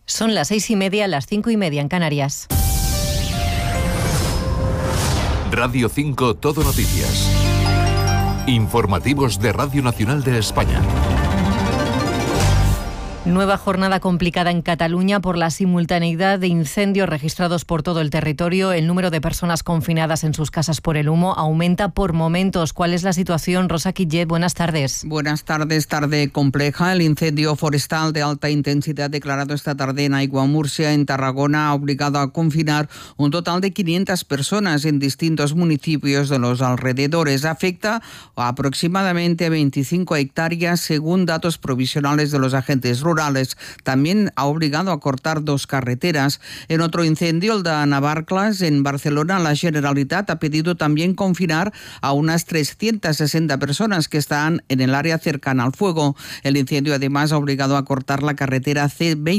Son las 6:30, las 5:30 en Canarias. Radio 5 Todo Noticias. Informativos de Radio Nacional de España. Nueva jornada complicada en Cataluña por la simultaneidad de incendios registrados por todo el territorio. El número de personas confinadas en sus casas por el humo aumenta por momentos. ¿Cuál es la situación? Rosa Quillet, buenas tardes. Buenas tardes. Tarde compleja. El incendio forestal de alta intensidad declarado esta tarde en Aiguamurcia, en Tarragona, ha obligado a confinar un total de 500 personas en distintos municipios de los alrededores. Afecta aproximadamente 25 hectáreas según datos provisionales de los agentes rurales. También ha obligado a cortar 2 carreteras. En otro incendio, el de Navarcles, en Barcelona, la Generalitat ha pedido también confinar a unas 360 personas que están en el área cercana al fuego. El incendio además ha obligado a cortar la carretera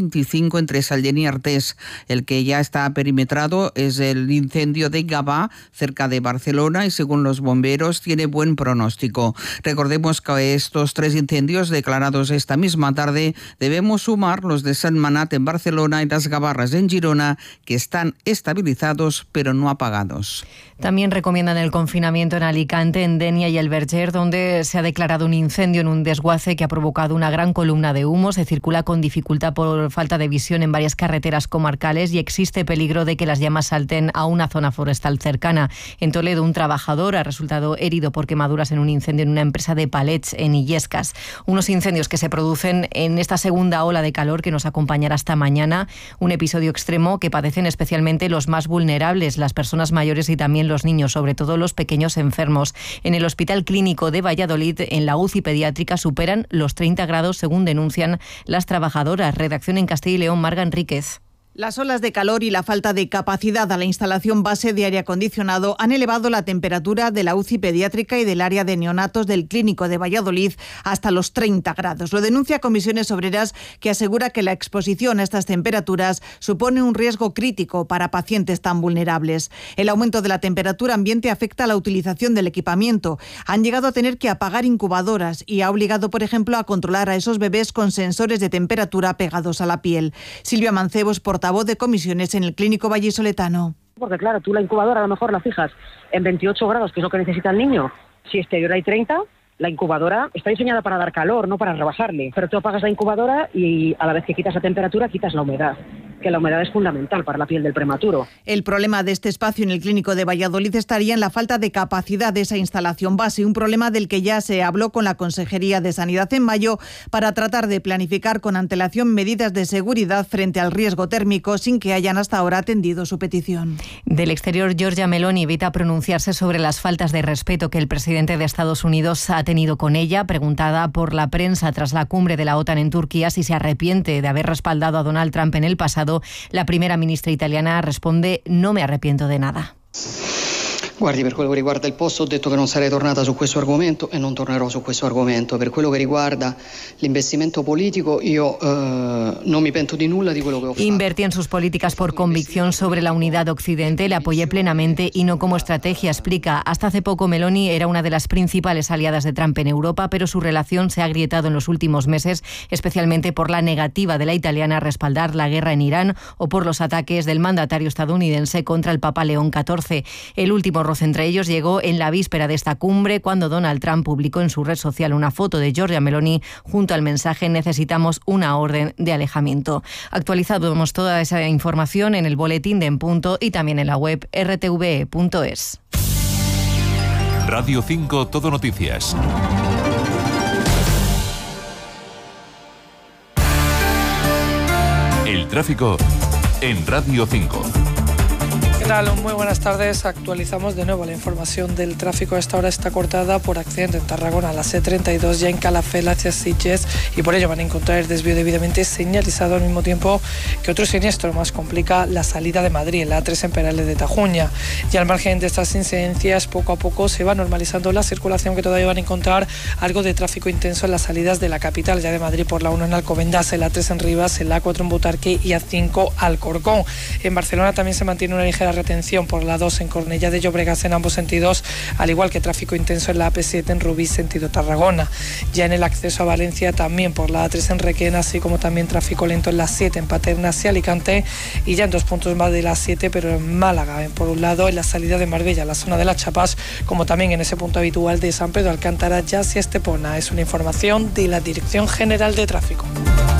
C25 entre Sallent y Artés. El que ya está perimetrado es el incendio de Gavà, cerca de Barcelona, y según los bomberos tiene buen pronóstico. Recordemos que estos 3 incendios declarados esta misma tarde debemos sumar los de Sentmenat en Barcelona y las Gavarras en Girona, que están estabilizados pero no apagados. También recomiendan el confinamiento en Alicante, en Dénia y el Verger, donde se ha declarado un incendio en un desguace que ha provocado una gran columna de humo. Se circula con dificultad por falta de visión en varias carreteras comarcales y existe peligro de que las llamas salten a una zona forestal cercana. En Toledo, un trabajador ha resultado herido por quemaduras en un incendio en una empresa de palets en Illescas. Unos incendios que se producen en esta segunda ola de calor que nos acompañará hasta mañana. Un episodio extremo que padecen especialmente los más vulnerables, las personas mayores y también los niños, sobre todo los pequeños enfermos. En el Hospital Clínico de Valladolid, en la UCI pediátrica, superan los 30 grados, según denuncian las trabajadoras. Redacción en Castilla y León, Marga Enríquez. Las olas de calor y la falta de capacidad a la instalación base de aire acondicionado han elevado la temperatura de la UCI pediátrica y del área de neonatos del Clínico de Valladolid hasta los 30 grados. Lo denuncia Comisiones Obreras, que asegura que la exposición a estas temperaturas supone un riesgo crítico para pacientes tan vulnerables. El aumento de la temperatura ambiente afecta a la utilización del equipamiento. Han llegado a tener que apagar incubadoras y ha obligado, por ejemplo, a controlar a esos bebés con sensores de temperatura pegados a la piel. Silvia Mancebos, portavoz de Comisiones en el Clínico vallisoletano. Porque claro, tú la incubadora a lo mejor la fijas en 28 grados, que es lo que necesita el niño. Si exterior hay 30, la incubadora está diseñada para dar calor, no para rebajarle. Pero tú apagas la incubadora y a la vez que quitas la temperatura, quitas la humedad. Que la humedad es fundamental para la piel del prematuro. El problema de este espacio en el Clínico de Valladolid estaría en la falta de capacidad de esa instalación base, un problema del que ya se habló con la Consejería de Sanidad en mayo para tratar de planificar con antelación medidas de seguridad frente al riesgo térmico, sin que hayan hasta ahora atendido su petición. Del exterior, Giorgia Meloni evita pronunciarse sobre las faltas de respeto que el presidente de Estados Unidos ha tenido con ella. Preguntada por la prensa tras la cumbre de la OTAN en Turquía si se arrepiente de haber respaldado a Donald Trump en el pasado, la primera ministra italiana responde: no me arrepiento de nada. Guardi, per quello che riguarda il posto ho detto che non sarei tornata su questo argomento e non tornerò su questo argomento. Per quello che riguarda l'investimento politico io non mi pento di nulla di quello che ho fatto. Invertí en sus políticas por convicción sobre la unidad de Occidente, le apoyé plenamente y no como estrategia, explica. Hasta hace poco Meloni era una de las principales aliadas de Trump en Europa, pero su relación se ha agrietado en los últimos meses, especialmente por la negativa de la italiana a respaldar la guerra en Irán o por los ataques del mandatario estadounidense contra el Papa León XIV. El último roce entre ellos llegó en la víspera de esta cumbre, cuando Donald Trump publicó en su red social una foto de Giorgia Meloni junto al mensaje: necesitamos una orden de alejamiento. Actualizamos toda esa información en el boletín de En Punto y también en la web rtve.es. Radio 5 Todo Noticias. El tráfico en Radio 5. ¿Qué tal? Muy buenas tardes. Actualizamos de nuevo la información del tráfico. A esta hora está cortada por accidente en Tarragona, la C32, ya en Calafell hacia Sitges, y por ello van a encontrar el desvío debidamente señalizado, al mismo tiempo que otro siniestro más complica la salida de Madrid, la A3 en Perales de Tajuña. Y al margen de estas incidencias, poco a poco se va normalizando la circulación, que todavía van a encontrar algo de tráfico intenso en las salidas de la capital, ya de Madrid, por la 1 en Alcobendas, la A3 en Rivas, la A4 en Butarque y A5 Alcorcón. En Barcelona también se mantiene una ligera retención por la 2 en Cornellá de Llobregat en ambos sentidos, al igual que tráfico intenso en la AP7 en Rubí sentido Tarragona. Ya en el acceso a Valencia también por la A3 en Requena, así como también tráfico lento en la 7 en Paternas y Alicante, y ya en 2 puntos más de la 7, pero en Málaga, por un lado en la salida de Marbella, la zona de las Chapas, como también en ese punto habitual de San Pedro Alcántara, Jas y Estepona. Es una información de la Dirección General de Tráfico.